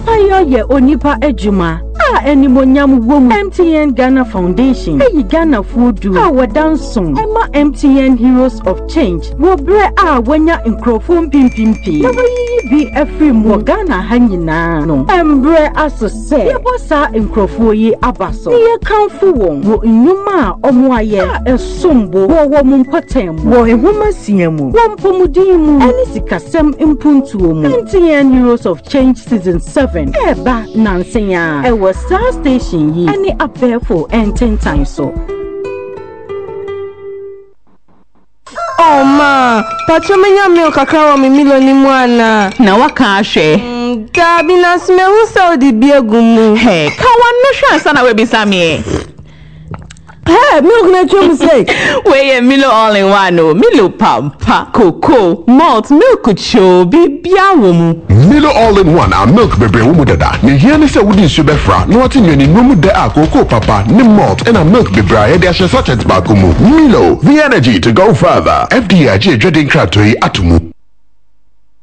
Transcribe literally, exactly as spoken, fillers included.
Ayo ye onipa ejuma. Ah, Enimonyam Wom M T N Ghana Foundation. Eyi Ghana Foodu. Ah, Wadanson. Emma M T N Heroes of Change. Wobre ah wenya inkrofon pimpimpi. Na wayi bi every mo Ghana hanyina no. Embre aso se. Yebo sa inkrofo yi abaso. Ye kanfo won. Wo nyuma omo aye. Ah, esombo. Wo wo mpatem. Wo ehuma siamu. Wo mpomudin mu. Eni sikasem impuntu mu. M T N Heroes of Change Season seven. Eba nansenya. Ewo Star Station yi. Eni abefo enten time so. Oh ma, pacho menya milk kakra wa mi milo ni mwana. Na waka ahwe. Gabi na sme hu Saudi biegumu. Hey, ka wanno hwa sana we bisame. Hey, milk na chum say. We Milo all in one no. Milo pampa, cocoa, malt, milk cho, bibia womu. Milo all in one a milk bebe womu dada. Ni here ni se wudi nsu befra. No ati nyoni womu de a cocoa papa, ni malt and a milk bebe a de ashe sachet bakumu. Milo, the energy to go further. F D I J Dreading Crab to atumu.